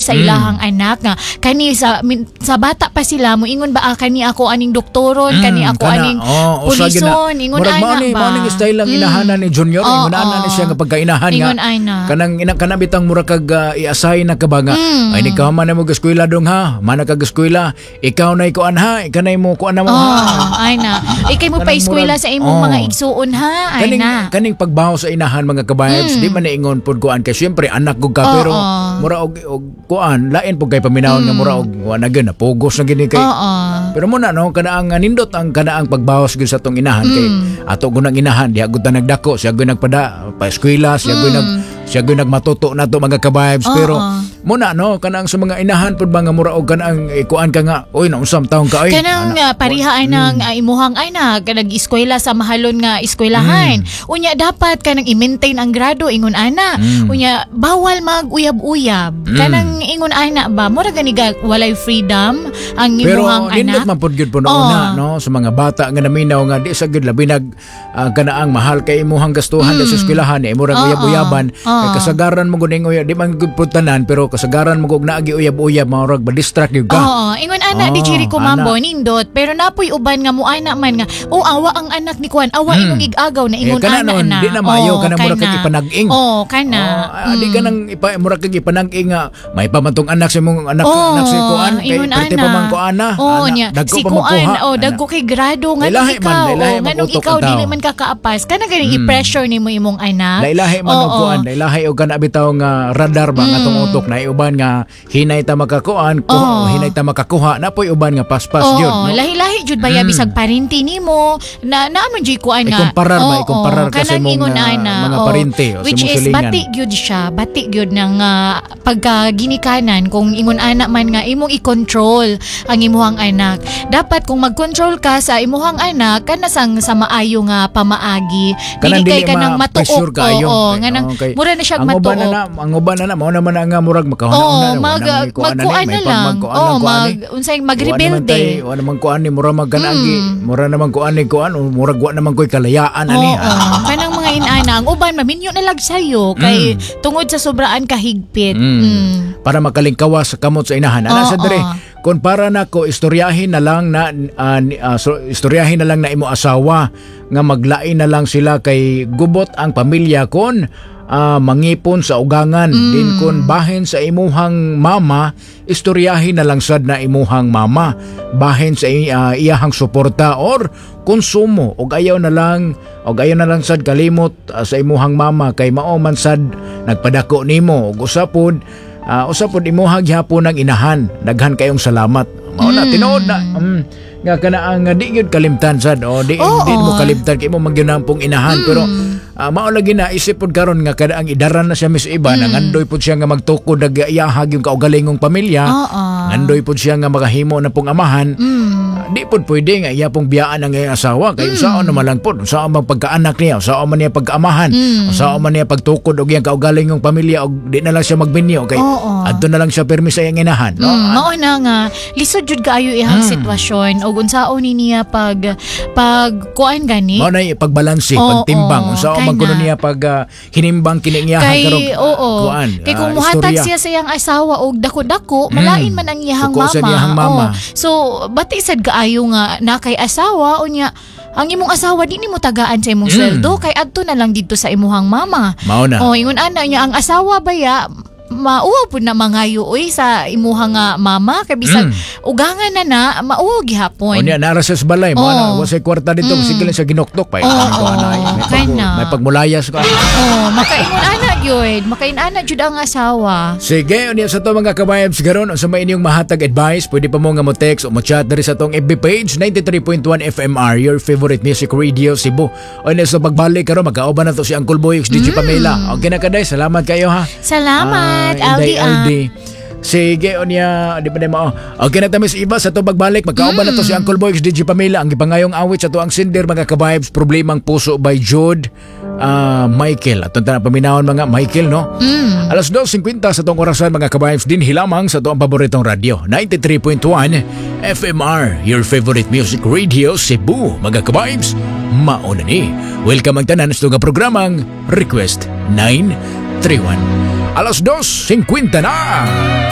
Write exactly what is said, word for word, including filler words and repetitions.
sa ilahang mm. anak nga kani sa min, sa bata pa sila mo ingon ba ah, kani ako aning doktoron mm, kani ako kana, aning oh, pulison ingon ana ba mo ning style lang mm. inahanan ni Junior oh, ingon ana oh. ni siya nga pagkainahan nga kanang ina kanabitang mura kag uh, i-assign na kabanga mm. ay ni ka man mo eskwela dong ha mana kag eskwela ikaw na ikuan ha ikanay mo kuan na mo oh, ha ay na ikay mo pa eskwela sa imong oh. mga igsuon ha ay kaning, na kaning pagbaho sa inahan mga kabayabs mm. di man ingon pud kuan kay syempre anak gud ka oh, pero oh. mura og, og kuan lain pud kay paminawon mm. nga mura og kuan na gyud pugos na gini kay oh, oh. pero mo na no kanaang nindot ang kanaang pagbahos gyud sa tong inahan mm. kay ato gunang inahan diha gud ta nagdako siya gud nagpada pa eskwela siya gud mm. nag siya gud nagmatuto nato mga kabayabs oh, pero oh. mo na no kanaang sa mga inahan pud ba nga mura og kanaang ikuan ka nga oy nausam taong ka ay kanang uh, pariha ay nang mm. uh, imuhang ay na kanang eskwela sa mahalon nga eskwelahan mm. unya dapat kanang i-maintain ang grado ingon ana mm. unya bawal mag-uyab-uyab mm. kanang ingon ana ba mura gani walay freedom ang imuhang anak pero nindot man pud gyud po oh. na no sa mga bata nga naminaw nga di sa gyud labi nag uh, kanaang mahal kay imuhang gastuhan mm. sa eskwelahan ay mura oh, uyab-uyaban oh. Kay kasagaran mo gud uyab di man gud putanan pero kasagaran mo gud naagi uyab-uyab maurag ba distract gyud ka oo ingon ana oh, di jiri ko mambo nindot pero napoy uban nga muana man nga o awa ang anak ni kuan awa mm. imong igagaw na ingon eh, ana na di na maayo oh, kana mura kay ipanag-ing oh kana oh, mm. di ka nang ipa mura kay ipanag-ing nga may pamantong anak sa imong anak oh, anak si kuan kay pwede pa man ko ana oh nya si kuan oh dagko kay grado nga ikaw oh nganong ikaw dili man ka kaapas kana gani i-pressure nimo imong anak lailahi man og kuan lailahi og kana bitaw nga radar ba nga tong utok na uban nga hinay ta makakuan ko hinay ta makakuha na poy uban nga paspas gyud oh lahi-lahi jud baya bisag parinti nimo na naamon jud kuan nga ikumparar ba ikumparar kasi mong mga parinti which is bati gyud siya bati gyud nang uh, pagkaginikanan kung ingon ana man nga imong i-control ang imuhang anak dapat kung mag-control ka sa imuhang anak kana sang sa maayo nga pamaagi dili kay kanang matuok oo nga nang mura na siya matuok ang uban na na mao naman nga murag makahuna na mag magkuan na lang oh mag unsay magrebelde wala man kuan ni mura magkanagi mura naman kuan ni kuan murag wa naman koy kalayaan ani kanang mga inana ang uban maminyo na lag sayo kay tungod sa sobraan kahigpit para makalingkawas sa kamot sa inahan ana sa dire kun para nako istoryahin na lang na uh, uh, so, istoryahin na lang na imo asawa nga maglain na lang sila kay gubot ang pamilya kon uh, mangipon sa ugangan mm. din kun bahin sa imuhang mama istoryahin na lang sad na imuhang mama bahin sa uh, iyahang suporta or konsumo og ayaw na lang og ayaw na lang sad kalimot uh, sa imuhang mama kay mao man sad nagpadako nimo og usapod Uh, usapod imuhang gihapon ng inahan daghan kayong salamat mao na mm. tinuod na um, nga kana ang uh, di gyud kalimtan sad o di oh, di mo kalimtan kay mo magyunampong inahan mm. pero uh, mao lagi na isip pod karon nga kada ang idaran na siya mis iba mm. nangandoy pod siya nga magtukod dag iyahag yung kaugalingong pamilya oh, oh. ngandoy pod siya nga makahimo na pong amahan mm. di pod pwede nga iya pong biyaan ang iyang asawa kay mm. saan naman lang pod saan man pagkaanak niya saan man niya pagkaamahan mm. saan man niya pagtukod og iyang kaugalingong pamilya og di na lang siya magbinyo kay oh, oh. adto na lang siya permi sa iyang inahan no mm. mao na nga lisod jud kaayo iyang mm. sitwasyon og unsaon ni niya pag pag kuan gani mao na pagbalanse oh, pagtimbang oh, unsaon man kuno niya pag uh, hinimbang kini niya karong oo kuan kay kung uh, muhatag siya sa iyang asawa og dako-dako mm. malain man ang iyang mama, iyang mama. Oh. So bati sad kaayo nga na kay asawa unya ang imong asawa di nimo tagaan sa imong mm. sweldo kay adto na lang didto sa imuhang mama mao na oh ingon ana niya ang asawa baya mauwa po na mangayo oy sa imuhang uh, mama kay bisag mm. ugangan na na mauwa gihapon. O niya nara sa balay mo na wasay kwarta dito mm. sige lang sa ginoktok pa oh, oh, may, pag, may pagmulayas ka. Oh, makaingon ana gyud, makain ana jud ang asawa. Sige, unya sa to mga kabayabs garon sa may inyong mahatag advice, pwede pa mo nga mo text o mo chat diri sa tong F B page ninety-three point one F M R your favorite music radio Cebu. O niya sa pagbalik karon magkaoban na to si Uncle Boy D J mm. Pamela. Okay na kaday, salamat kayo ha. Salamat. Uh, Aldi, Aldi. Sige, onya, di pa na mo. Okay na tamis iba sa to pagbalik. Magkauban mm. na to si Uncle Boy D J Pamela. Ang ipangayong awit sa to ang sinder mga ka-vibes. Problemang puso by Jude uh, Michael. At tunta na paminahon mga Michael, no? Mm. Alas dos fifty sa tong orasan mga ka-vibes din hilamang sa to ang paboritong radio. ninety-three point one F M R, your favorite music radio Cebu. Mga ka-vibes, mauna ni. Welcome ang tanan sa itong programang Request nine three one. Alas dos fifty na!